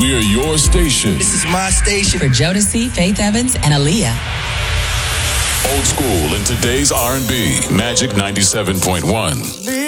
We're your station. This is my station. For Jodeci, Faith Evans, and Aaliyah. Old school in today's R&B. Magic 97.1.